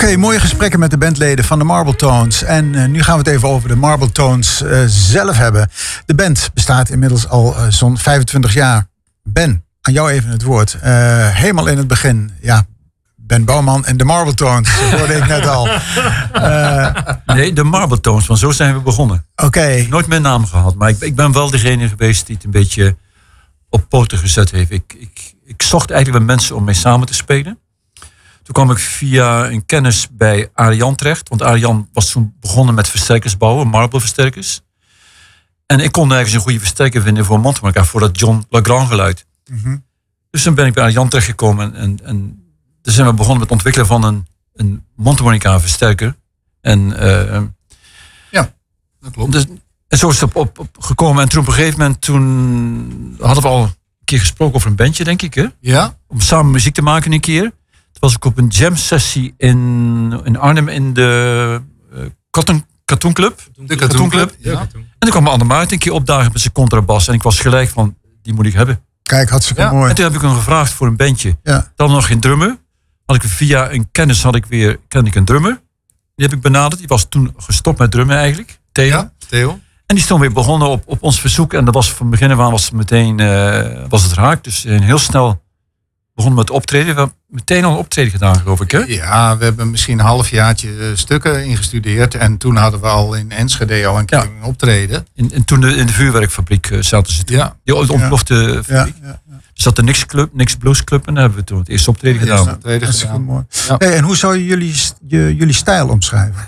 Oké, mooie gesprekken met de bandleden van de Marble Tones. En nu gaan we het even over de Marble Tones zelf hebben. De band bestaat inmiddels al zo'n 25 jaar. Ben, aan jou even het woord. Helemaal in het begin, ja, Ben Bouwman en de Marble Tones, hoorde ik net al. Nee, de Marble Tones, want zo zijn we begonnen. Oké. Nooit mijn naam gehad, maar ik ben wel degene geweest die het een beetje op poten gezet heeft. Ik zocht eigenlijk wel mensen om mee samen te spelen. Toen kwam ik via een kennis bij Arjan terecht. Want Arjan was toen begonnen met versterkers bouwen, marble-versterkers. En ik kon nergens een goede versterker vinden voor mondharmonica, voor dat John Legrand geluid. Mm-hmm. Dus toen ben ik bij Arjan terechtgekomen. En toen zijn we begonnen met het ontwikkelen van een mondharmonica versterker. En ja, dat klopt. Dus, en zo is het op gekomen. En toen op een gegeven moment, toen hadden we al een keer gesproken over een bandje, denk ik. Hè? Ja. Om samen muziek te maken een keer. Toen was ik op een jam sessie in Arnhem in de Katoen Club. De Katoen Club. Ja. En toen kwam Anne Maarten een keer opdagen met zijn contrabas. En ik was gelijk van, die moet ik hebben. Kijk, hartstikke mooi. En toen heb ik hem gevraagd voor een bandje. Ja. Dan nog geen drummer. Had ik via een kennis kende ik een drummer. Die heb ik benaderd. Die was toen gestopt met drummen eigenlijk. Theo. Ja, Theo. En die is toen weer begonnen op ons verzoek. En dat was van begin af aan was het raak. Dus heel snel begonnen met optreden. We hebben meteen al een optreden gedaan, geloof ik. Hè? Ja, we hebben misschien een halfjaartje stukken ingestudeerd. En toen hadden we al in Enschede al een keer een optreden. En toen in de vuurwerkfabriek zaten ze toen. Ja. Die ontplofte fabriek. Ja. Er zat de Nix Blues Club en daar hebben we toen het eerste optreden gedaan. Mooi. Ja. Hey, en hoe zou je jullie stijl omschrijven?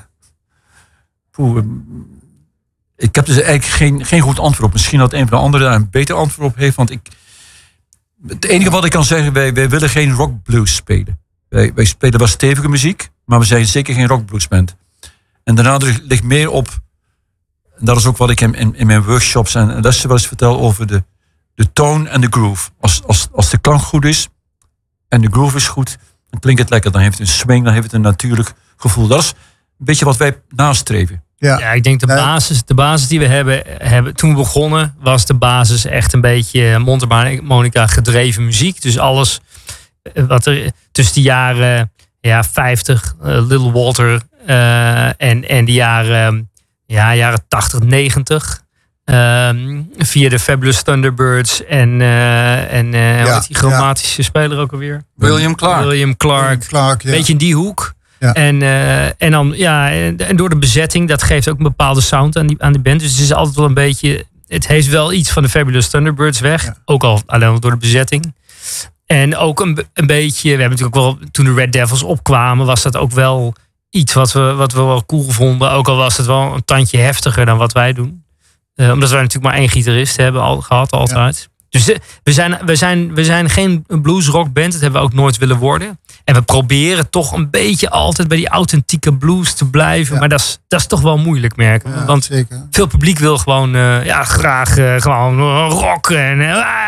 Ik heb dus eigenlijk geen goed antwoord op. Misschien dat een van de anderen daar een beter antwoord op heeft. Want het enige wat ik kan zeggen, wij willen geen rockblues spelen. Wij spelen wel stevige muziek, maar we zijn zeker geen rockbluesband. En daarna ligt meer op, en dat is ook wat ik in mijn workshops en lessen wel eens vertel over de tone en de groove. Als de klank goed is en de groove is goed, dan klinkt het lekker. Dan heeft het een swing, dan heeft het een natuurlijk gevoel. Dat is een beetje wat wij nastreven. Ja, ik denk de basis die we hebben toen we begonnen, was de basis echt een beetje mondharmonica gedreven muziek. Dus alles wat er tussen de jaren 50, Little Walter en de jaren 80, 90. Via de Fabulous Thunderbirds en die chromatische speler ook alweer? William Clark. Een beetje in die hoek. Ja. En door de bezetting, dat geeft ook een bepaalde sound aan die band. Dus het is altijd wel een beetje, het heeft wel iets van de Fabulous Thunderbirds weg. Ja. Ook al alleen door de bezetting. En ook een beetje, we hebben natuurlijk ook wel, toen de Red Devils opkwamen, was dat ook wel iets wat we wel cool vonden. Ook al was het wel een tandje heftiger dan wat wij doen. Omdat wij natuurlijk maar één gitarist hebben gehad altijd. Ja. Dus we zijn geen blues-rock band. Dat hebben we ook nooit willen worden. En we proberen toch een beetje altijd bij die authentieke blues te blijven. Ja. Maar dat is toch wel moeilijk, merken. Ja, want zeker. Veel publiek wil gewoon graag gewoon rock. En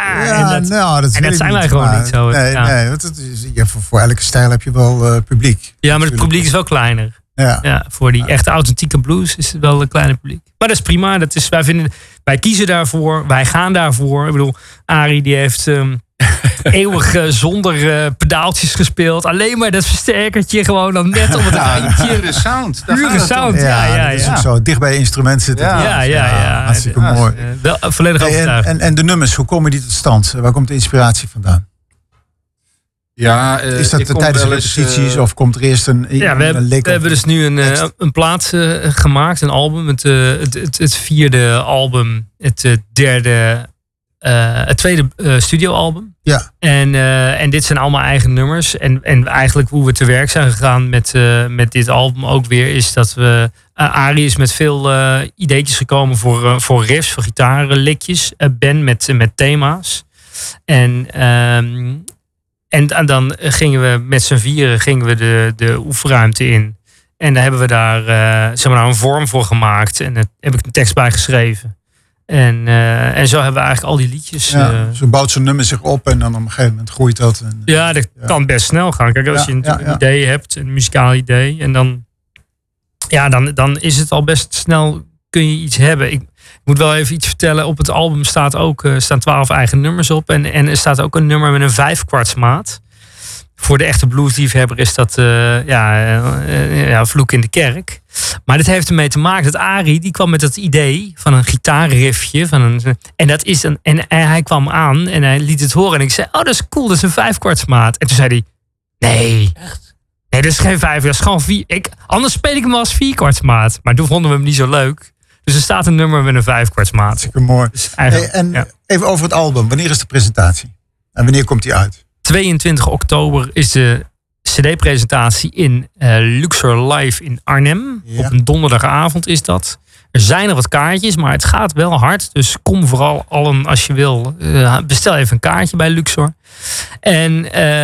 dat zijn wij gewoon niet zo. Nee, voor elke stijl heb je wel publiek. Ja, maar het publiek is wel kleiner. Ja, voor die echte authentieke blues is het wel een kleine publiek. Maar dat is prima. Wij kiezen daarvoor. Wij gaan daarvoor. Ik bedoel, Arie die heeft eeuwig zonder pedaaltjes gespeeld. Alleen maar dat versterkertje gewoon dan net op het eindje. Pure sound. Pure sound, ja. Dat is ook zo. Dicht bij je instrument zitten. Ja. Hartstikke mooi. Volledig overtuigd. En de nummers, hoe komen die tot stand? Waar komt de inspiratie vandaan? Ja, is dat tijdens repetities of komt er eerst een lik? We hebben dus nu een plaat gemaakt, een album. Het vierde album, het tweede studioalbum. Ja. En dit zijn allemaal eigen nummers. En eigenlijk hoe we te werk zijn gegaan met dit album ook weer, is dat we... Arie is met veel ideetjes gekomen voor riffs, voor gitarenlikjes. Ben met thema's. En dan gingen we met z'n vieren de oefenruimte in. En daar hebben we daar een vorm voor gemaakt. En daar heb ik een tekst bij geschreven. En zo hebben we eigenlijk al die liedjes. Zo bouwt zo'n nummer zich op en dan op een gegeven moment groeit dat. Dat kan best snel gaan. Kijk, als je een idee hebt, een muzikaal idee. En dan is het al best snel, kun je iets hebben. Ik moet wel even iets vertellen. Op het album staan 12 eigen nummers op. En er staat ook een nummer met een 5/4 maat. Voor de echte bluesliefhebber is dat vloek in de kerk. Maar dit heeft ermee te maken dat Arie, die kwam met het idee van een gitaarriffje. En hij kwam aan en hij liet het horen. En ik zei, oh, dat is cool, dat is een 5-kwartsmaat. En toen zei hij, nee. Echt? Nee, dat is geen 5, dat is gewoon 4. Anders speel ik hem als 4-kwartsmaat. Maar toen vonden we hem niet zo leuk. Dus er staat een nummer met een 5-kwartsmaat. Hartstikke mooi. Dus even over het album. Wanneer is de presentatie? En wanneer komt die uit? 22 oktober is de cd-presentatie in Luxor Live in Arnhem. Ja. Op een donderdagavond is dat. Er zijn er wat kaartjes, maar het gaat wel hard. Dus kom vooral allen als je wil. Bestel even een kaartje bij Luxor. En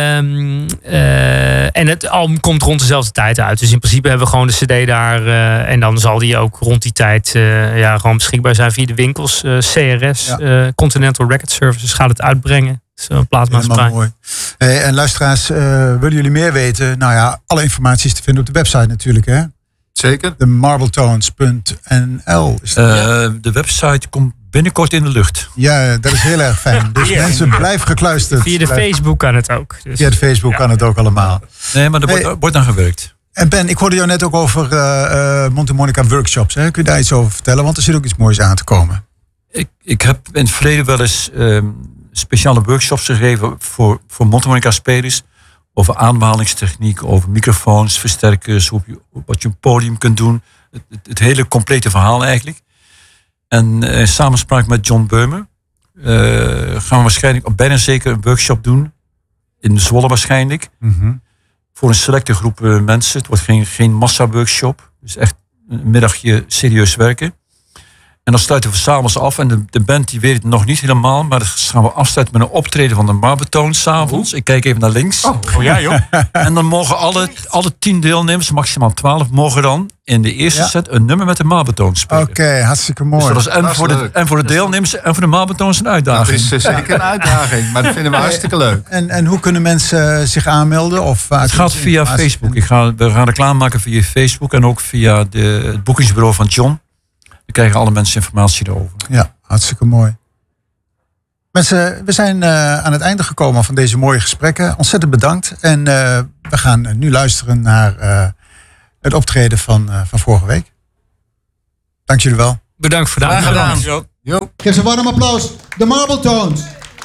het album komt rond dezelfde tijd uit. Dus in principe hebben we gewoon de cd daar. En dan zal die ook rond die tijd gewoon beschikbaar zijn via de winkels. CRS, Continental Record Services gaat het uitbrengen. Plaatsmaatschappij. Mooi. En luisteraars, willen jullie meer weten? Nou ja, alle informatie is te vinden op de website natuurlijk, hè? Zeker. De marbletones.nl. De website komt binnenkort in de lucht. Ja, dat is heel erg fijn. Dus mensen, blijf gekluisterd. Via de Facebook kan het ook. Dus. Via de Facebook kan het ook allemaal. Nee, maar er wordt aan gewerkt. En Ben, ik hoorde jou net ook over Mondharmonica workshops. Hè? Kun je daar iets over vertellen? Want er zit ook iets moois aan te komen. Ik heb in het verleden wel eens speciale workshops gegeven voor mondharmonica-spelers. Over aanhalingstechniek, over microfoons, versterkers, wat je op een podium kunt doen. Het hele complete verhaal eigenlijk. En in samenspraak met John Beumer gaan we waarschijnlijk, of bijna zeker, een workshop doen. In Zwolle waarschijnlijk. Mm-hmm. Voor een selecte groep mensen. Het wordt geen massa-workshop. Dus echt een middagje serieus werken. En dan sluiten we s'avonds af. En de band die weet het nog niet helemaal. Maar dan gaan we afsluiten met een optreden van de Marbletones s'avonds. Ik kijk even naar links. Oh ja, joh. En dan mogen alle 10 deelnemers, maximaal 12, mogen dan in de eerste set een nummer met de Marbletones spelen. Oké, hartstikke mooi. Dus dat is en voor de deelnemers en voor de Marbletones een uitdaging. Dat is zeker een uitdaging. Maar dat vinden we hartstikke leuk. En hoe kunnen mensen zich aanmelden? Of, het gaat via Facebook. We gaan reclame maken via Facebook. En ook via het boekingsbureau van John. Dan krijgen alle mensen informatie erover. Ja, hartstikke mooi. Mensen, we zijn aan het einde gekomen van deze mooie gesprekken. Ontzettend bedankt. En we gaan nu luisteren naar het optreden van vorige week. Dank jullie wel. Bedankt voor de aandacht. Geef ze een warm applaus. De Marbletones.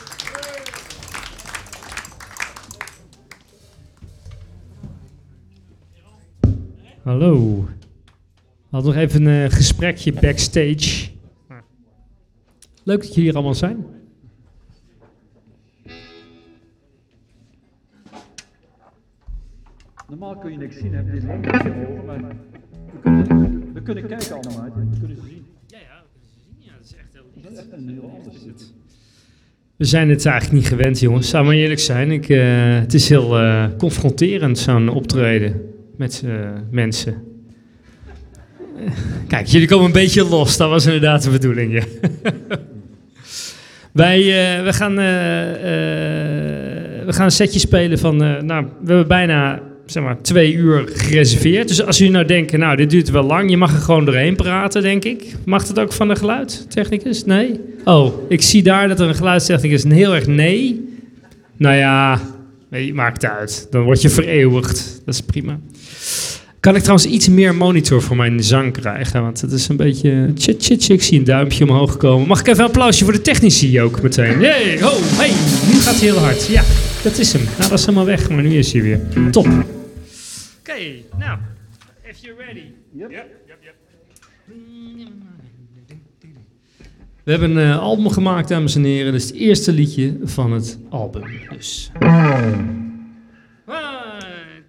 Hallo. We hadden nog even een gesprekje backstage. Leuk dat jullie hier allemaal zijn. Normaal kun je niks zien, heb je dit lang over, maar we kunnen kijken allemaal uit. We kunnen ze zien. Ja, dat is echt heel lief. Dat is echt een heel anders. We zijn het eigenlijk niet gewend, jongens. Zou maar eerlijk zijn. Het is heel confronterend, zo'n optreden met mensen. Kijk, jullie komen een beetje los. Dat was inderdaad de bedoeling, ja. We gaan een setje spelen van... we hebben bijna 2 uur gereserveerd. Dus als jullie nou denken, dit duurt wel lang. Je mag er gewoon doorheen praten, denk ik. Mag dat ook van de geluidstechnicus? Nee? Oh, ik zie daar dat er een geluidstechnicus een heel erg nee. Nou ja, maakt het uit. Dan word je vereeuwigd. Dat is prima. Kan ik trouwens iets meer monitor voor mijn zang krijgen? Want het is een beetje... Ik zie een duimpje omhoog komen. Mag ik even een applausje voor de technici ook meteen? Hey, nu gaat hij heel hard. Ja, dat is hem. Nou, dat is helemaal weg, maar nu is hij weer. Top. Oké, nou. If you're ready. Yep. We hebben een album gemaakt, dames en heren. Dat is het eerste liedje van het album. Dus...